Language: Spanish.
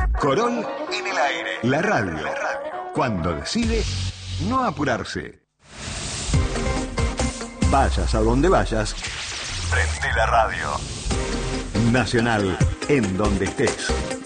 Corol en el aire. La radio. Cuando decide no apurarse. Vayas a donde vayas, prende la radio. Nacional en donde estés.